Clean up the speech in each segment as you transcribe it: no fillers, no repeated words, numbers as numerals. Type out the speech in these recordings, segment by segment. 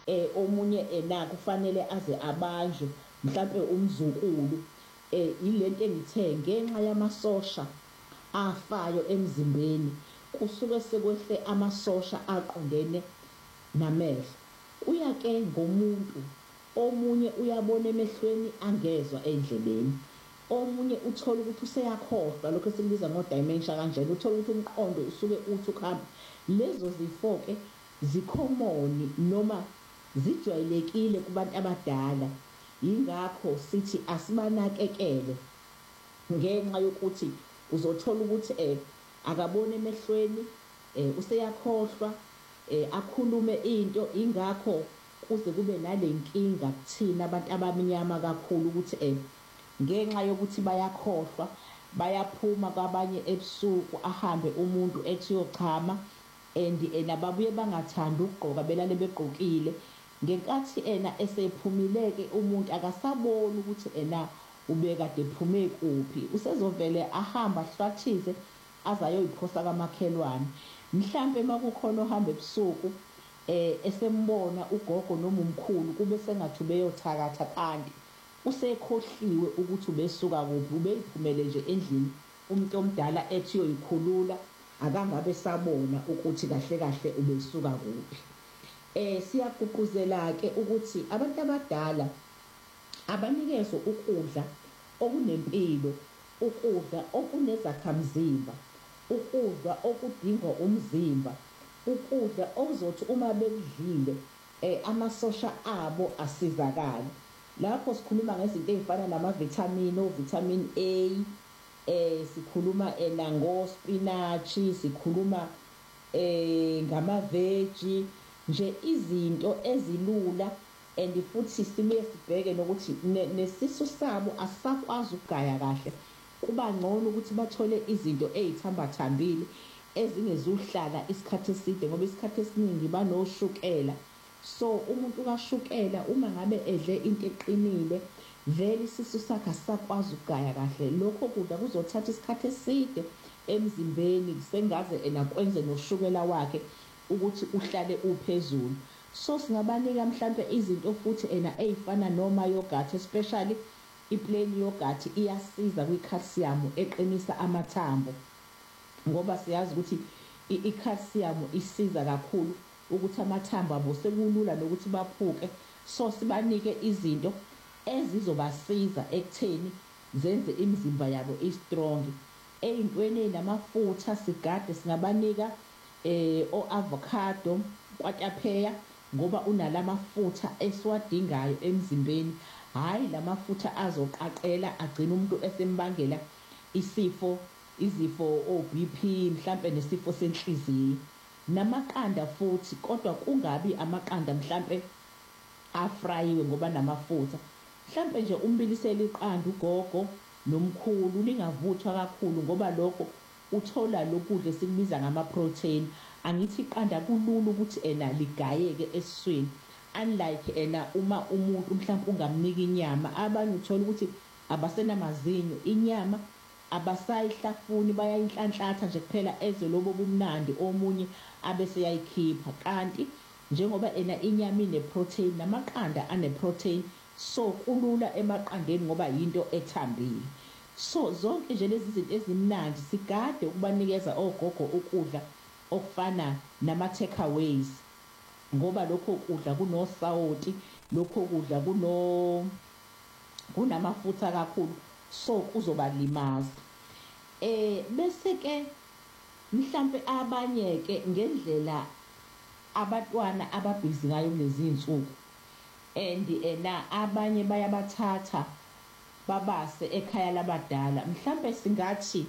omunye kufanele aze abanjwe mhlampe umzukulu. Ilento engithe ngenxa yamasosha afayo emzimbeni kusuke sekwehle amasosha aqondene namehlo. Kuya-ke ngomuntu, omunye uyabona emehlweni angezwa endlebeni, omunye uthola ukuthi useyakhohlwa lokho esikubiza ngo-dementia kanjena, uthola ukuthi umqondo usuke uthi ukuhamba. Lezo zifo-ke zikhomoni noma zijwayelekile kubantu abadala, yingakho sithi asibanakekele ngenxa yokuthi uzothola ukuthi akaboni emehlweni, useyakhohlwa, akhulume into. Ingakho kuze kube nale nkinga kuthina abantu abamnyama kakhulu ukuthi ngenxa yokuthi bayakhohlwa, bayaphuma kwabanye ebusuku, ahambe umuntu ethi uyochama and babuye bangathandi ukugqoka, belale begqokile. Ngenkathi esephumileke umuntu akasaboni ukuthi ubekade ephume kuphi, usezovele ahamba ahlwathize aze ayoyiphosa kamakhelwane. Mhlampe uma kukhona ohamba ebusuku esembona ugogo noma umkhulu, kube sengathi ubeyothakatha, kanti usekhohliwe ukuthi ubesuka kuphi, ubeyiphumele nje endlini umuntu omdala ethi uyoyikhulula, akangabe sabona ukuthi kahle kahle ubesuka kuphi. Siyagqugquzela-ke ukuthi abantu abadala abanikezwe ukudla okunempilo, ukudla okunezakhamzimba, ukudla okudingwa umzimba, ukudla okuzothi uma bekudlile amasosha abo asizakale. Lapho sikhuluma ngezinto ezifana namavithamini, ovitamin A, sikhuluma nangospinachi, sikhuluma ngamaveji, nje izinto ezilula. And futhi sibuye sibheke nokuthi nesisu sabo asisakwazi ukugaya kahle, kuba ngcono ukuthi bathole izinto ezithambathambile ezingezuhlala isikhathi eside, ngoba isikhathi esiningi banoshukela. So umuntu kashukela uma ngabe edle into eqinile, vele isisu sakhe asisakwazi ukugaya kahle. Lokho kudla kuzothatha isikhathi eside emzimbeni, sengaze kwenze noshukela wakhe ukuthi uhlale uphezulu. So singabanika mhlampe izinto futhi ezifana noma yogurt, especially i-plain yogurt iyasiza kwi-calcium eqinisa amathambo, ngoba siyazi ukuthi i-calcium isiza kakhulu ukuthi amathambo abo sekulula nokuthi baphuke. So sibanike izinto ezizobasiza ekutheni zenze imizimba yabo i-strong. Ey'ntweni ey'namafutha sigade singabanika o-avocado, kwatapheya, ngoba unalamafutha esiwadingayo emzimbeni, hhayi lamafutha azoqaqela agcina umuntu esembangela izifo o-BP, mhlampe nesifo senhliziyo. Namaqanda futhi, kodwa kungabi amaqanda mhlampe afrayiwe ngoba namafutha. Mhlampe nje umbilisele iqanda ugogo nomkhulu, lingavuthwa kakhulu, ngoba lokho uthola lokudla esikubiza ngama-protein. Angithi iqanda kulula ukuthi ligayeke esiswini, unlike uma umuntu mhlawumbe ungamnika inyama. Abanye uthola ukuthi abasenamazinyo, inyama abasayihlafuni, bayayinhlanhlatha nje kuphela ezwe lobo bumnandi, omunye abese yayikhipha. Kanti njengoba inyama ine-protein, namaqanda ane-protein, so kulula emaqandeni ngoba yinto ethambile. So zonke nje lezi zinto ezimnandi sigade ukubanikeza ogogo ukudla okufana nama-takeaways, ngoba lokho kudla kunosawoti, lokho kudla kunamafutha kakhulu, so kuzobalimaza. Bese-ke mhlampe abanye-ke ngendlela abatwana ababhizi ngayo kulezi iy'nsuku, and abanye bayabathatha babase ekhaya labadala. Mhlampe singathi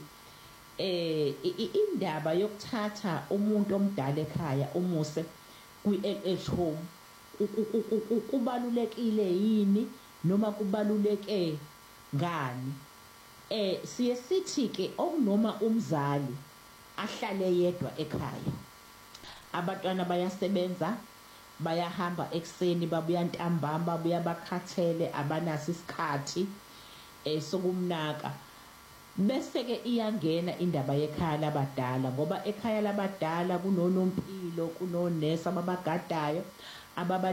indaba yokuthatha umuntu omdala ekhaya umuse kwi-LH home kubalulekile yini noma kubaluleke ngani? Siye sithi-ke okunoma umzali ahlale yedwa ekhaya, abantwana bayasebenza, bayahamba ekuseni, babuya ntambama, babuya bakhathele, abanaso isikhathi sokumnaka. Bese-ke iyangena indaba yekhaya labadala, ngoba ekhaya labadala kunonompilo, kunonesi ababagadayo